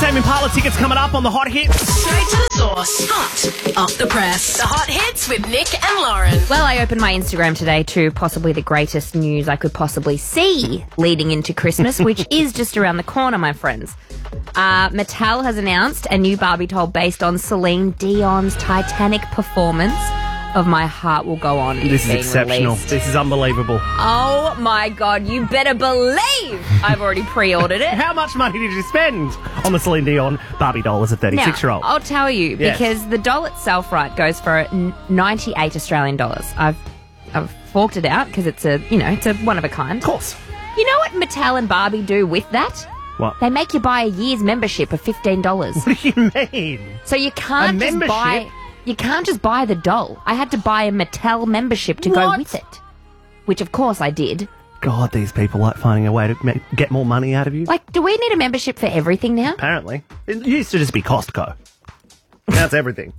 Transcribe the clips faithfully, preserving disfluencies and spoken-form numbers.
Tame Impala tickets coming up on the Hot Hits. Straight to the source. Hot off the press. The Hot Hits with Nick and Lauren. Well, I opened my Instagram today to possibly the greatest news I could possibly see leading into Christmas, which is just around the corner, my friends. Uh, Mattel has announced a new Barbie doll based on Celine Dion's Titanic performance of My Heart Will Go On. This is being exceptional. released. This is unbelievable. Oh my God, you better believe I've already pre-ordered it. How much money did you spend on the Celine Dion Barbie doll as a thirty-six-year-old? Now, I'll tell you, Yes. because the doll itself, right, goes for ninety-eight Australian dollars. I've I've forked it out because it's a, you know, it's a one of a kind. Of course. You know what Mattel and Barbie do with that? What? They make you buy a year's membership of fifteen dollars. What do you mean? So you can't A just membership? buy... You can't just buy the doll. I had to buy a Mattel membership to go What? with it. Which, of course, I did. God, these people like finding a way to ma- get more money out of you. Like, do we need a membership for everything now? Apparently. It used to just be Costco. Now it's everything.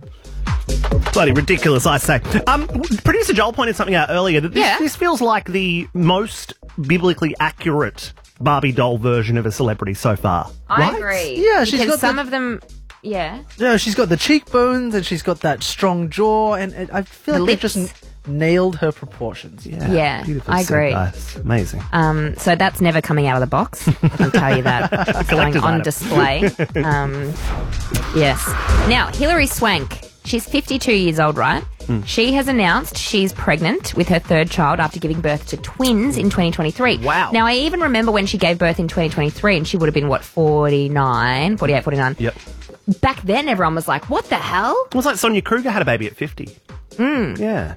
Bloody ridiculous, I say. Um, Producer Joel pointed something out earlier that this, Yeah. this feels like the most biblically accurate Barbie doll version of a celebrity so far. I Right? agree. Yeah, she's because got some the- of them... Yeah. Yeah, she's got the cheekbones and she's got that strong jaw, and, and I feel The like they've lips. just n- nailed her proportions. Yeah, beautifully I said, agree. guys. Amazing. Um, so that's never coming out of the box. I can tell you that. It's going Collector's on item. display. Um, yes. Now, Hilary Swank. She's fifty-two years old, right? Hmm. She has announced she's pregnant with her third child after giving birth to twins in twenty twenty-three. Wow. Now, I even remember when she gave birth in twenty twenty-three, and she would have been, what, forty-nine, forty-eight, forty-nine? Yep. Back then, everyone was like, what the hell? It was like Sonia Kruger had a baby at fifty. Hmm. Mm. Yeah.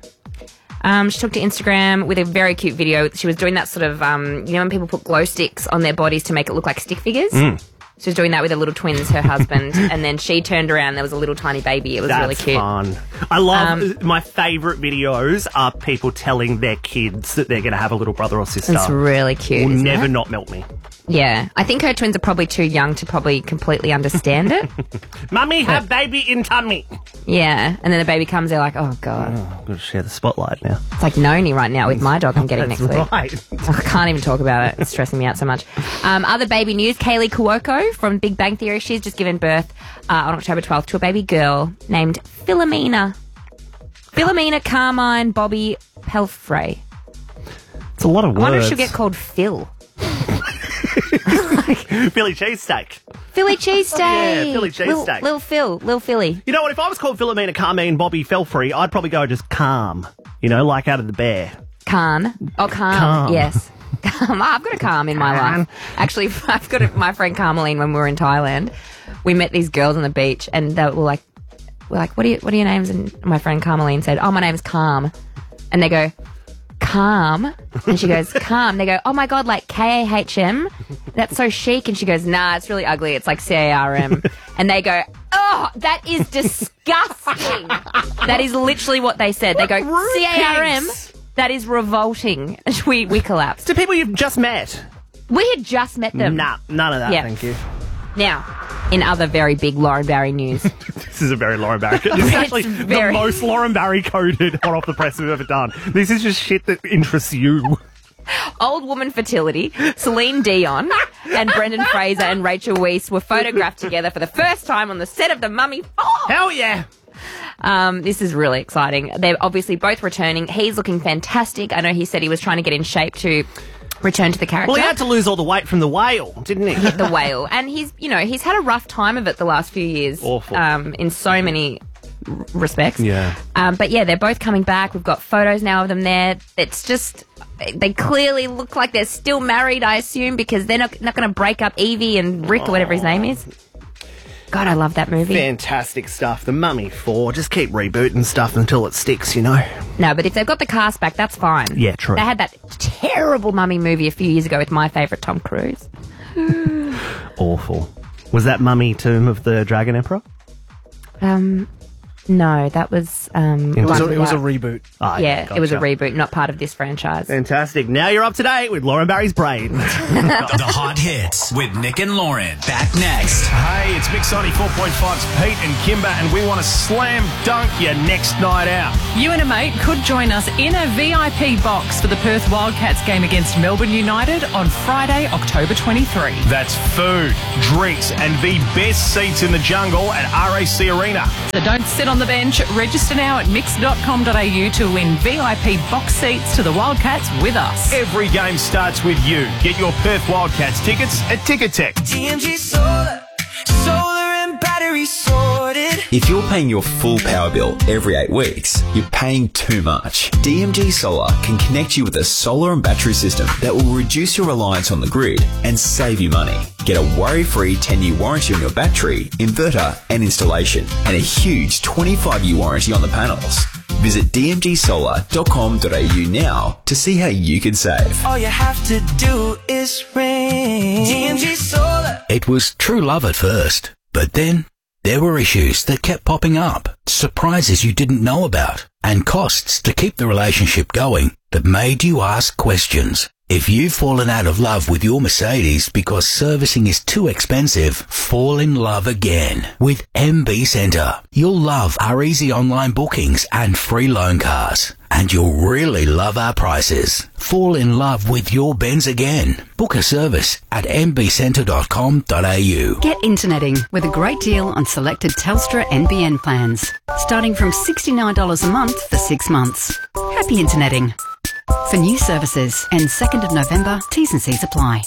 Um, she took to Instagram with a very cute video. She was doing that sort of, um, you know, when people put glow sticks on their bodies to make it look like stick figures? Mm. She was doing that with her little twins, her husband, and then she turned around, there was a little tiny baby. It was That's really cute. fun. I love Um, my favourite videos are people telling their kids that they're going to have a little brother or sister. It's really cute. Will isn't never it? not melt me. Yeah. I think her twins are probably too young to probably completely understand it. Mummy, have baby in tummy. Yeah. And then the baby comes, they're like, oh, God. Oh, I'm going to share the spotlight now. It's like Noni right now with my dog I'm getting That's next week. right. I can't even talk about it. It's stressing me out so much. Um, other baby news, Kaylee Cuoco from Big Bang Theory. She's just given birth uh, on October twelfth to a baby girl named Philomena. Philomena Carmine Bobby Pelfrey. It's a lot of I words. wonder if she'll get called Phil. Philly cheesesteak. Philly cheesesteak. Yeah, Philly Lil, cheesesteak. Lil Phil. Lil Philly. You know what? If I was called Philomena Carmine Bobby Felfrey, I'd probably go just calm. You know, like out of the bear. Khan. Oh, Khan. Calm. Yes. Calm. I've got a calm in my Khan. life. Actually, I've got a, my friend Carmeline when we were in Thailand. We met these girls on the beach and they were like, we're like, what are, you, what are your names? And my friend Carmeline said, oh, my name's Calm. And they go, Calm? And she goes, Calm. They go, oh my God, like K A H M? That's so chic. And she goes, nah, it's really ugly. It's like C A R M. And they go, oh, that is disgusting. That is literally what they said. They go, rude C A R M? pigs. That is revolting. We, we collapsed. To people you've just met. We had just met them. Nah, none of that, Yeah. thank you. Now, in other very big Lauren Barry news. This is a very Lauren Barry. This is It's actually very- the most Lauren Barry coded hot off the press we've ever done. This is just shit that interests you. Old woman fertility, Celine Dion and Brendan Fraser and Rachel Weisz were photographed together for the first time on the set of The Mummy four. Hell yeah. Um, this is really exciting. They're obviously both returning. He's looking fantastic. I know he said he was trying to get in shape to return to the character. Well, he had to lose all the weight from the whale, didn't he? The whale. And he's, you know, he's had a rough time of it the last few years. Awful. Um, in so many r- respects. Yeah. Um, but yeah, they're both coming back. We've got photos now of them there. It's just, they clearly look like they're still married, I assume, because they're not, not going to break up Evie and Rick or whatever his name is. God, I love that movie. Fantastic stuff. The Mummy four. Just keep rebooting stuff until it sticks, you know? No, but if they've got the cast back, that's fine. Yeah, true. They had that terrible Mummy movie a few years ago with my favourite Tom Cruise. Awful. Was that Mummy Tomb of the Dragon Emperor? Um, No, that was um. It was, one a, it was a without- reboot. Ah, yeah, it was a gotcha. reboot, not part of this franchise. Fantastic. Now you're up to date with Lauren Barry's brain. The Hot Hits with Nick and Lauren. Back next. Hey, it's Mix ninety-four point five's Pete and Kimber, and we want to slam dunk your next night out. You and a mate could join us in a V I P box for the Perth Wildcats game against Melbourne United on Friday, October twenty-third. That's food, drinks, and the best seats in the jungle at R A C Arena. So don't sit on the bench. Register now at mix dot com dot a u to win V I P box seats to the Wildcats with us. Every game starts with you. Get your Perth Wildcats tickets at Ticketek. D M G Solar, solar and battery sorted. If you're paying your full power bill every eight weeks, you're paying too much. D M G Solar can connect you with a solar and battery system that will reduce your reliance on the grid and save you money. Get a worry-free ten-year warranty on your battery, inverter and installation, and a huge twenty-five year warranty on the panels. Visit d m g solar dot com dot a u now to see how you can save. All you have to do is ring. D M G Solar. It was true love at first, but then there were issues that kept popping up, surprises you didn't know about, and costs to keep the relationship going that made you ask questions. If you've fallen out of love with your Mercedes because servicing is too expensive, fall in love again with M B Centre. You'll love our easy online bookings and free loan cars. And you'll really love our prices. Fall in love with your Benz again. Book a service at m b centre dot com dot a u. Get interneting with a great deal on selected Telstra N B N plans. Starting from sixty-nine dollars a month for six months. Happy interneting. For new services and second of November, T's and C's apply.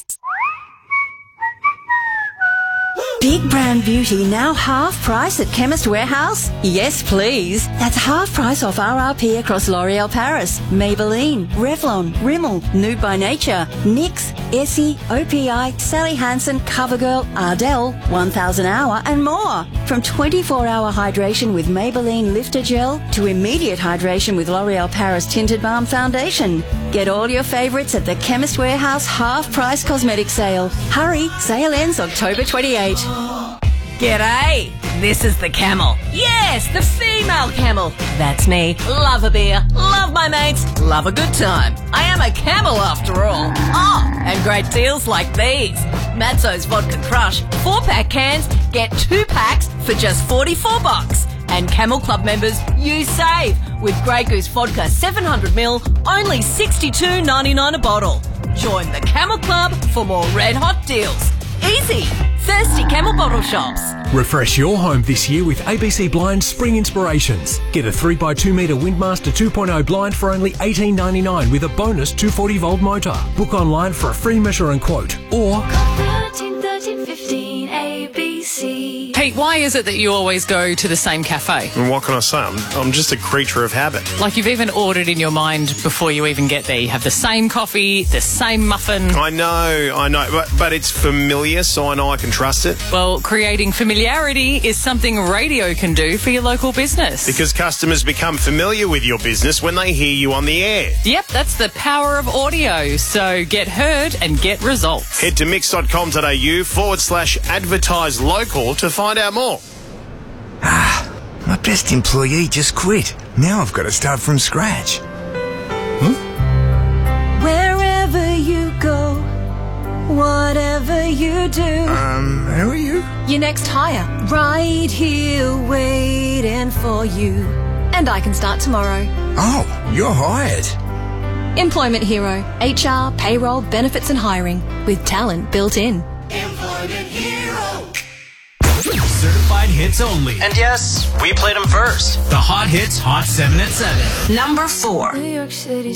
Big brand beauty now half price at Chemist Warehouse? Yes, please. That's half price off R R P across L'Oreal Paris, Maybelline, Revlon, Rimmel, Nude by Nature, N Y X, Essie, O P I, Sally Hansen, CoverGirl, Ardell, one thousand hour and more. From twenty-four hour hydration with Maybelline Lifter Gel to immediate hydration with L'Oreal Paris Tinted Balm Foundation. Get all your favourites at the Chemist Warehouse half price cosmetic sale. Hurry, sale ends October twenty-eighth. G'day, this is the camel. Yes, the female camel. That's me. Love a beer, love my mates, love a good time. I am a camel after all. Oh, and great deals like these. Matzo's Vodka Crush, four pack cans, get two packs for just forty-four bucks. And Camel Club members, you save with Grey Goose Vodka seven hundred milliliters, only sixty-two ninety-nine a bottle. Join the Camel Club for more red hot deals. Easy. Thirsty Camel Bottle Shops. Refresh your home this year with A B C Blind Spring Inspirations. Get a three by two metre Windmaster two point oh blind for only eighteen ninety-nine with a bonus two hundred forty volt motor. Book online for a free measure and quote. Or thirteen thirteen fifteen A B C. Pete, why is it that you always go to the same cafe? And what can I say? I'm, I'm just a creature of habit. Like you've even ordered in your mind before you even get there. You have the same coffee, the same muffin. I know, I know, but, but it's familiar, so I know I can trust it. Well, creating familiarity is something radio can do for your local business. Because customers become familiar with your business when they hear you on the air. Yep, that's the power of audio. So get heard and get results. Head to mix dot com dot a u forward slash advertise local to find out more. Ah, my best employee just quit. Now I've got to start from scratch. Huh? Wherever you go, whatever you do. Um, who are you? Your next hire. Right here waiting for you. And I can start tomorrow. Oh, you're hired. Employment Hero. H R, payroll, benefits and hiring. With talent built in. Employment Hero. Certified hits only. And yes, we played them first. The Hot Hits Hot seven at seven. Number four. New York City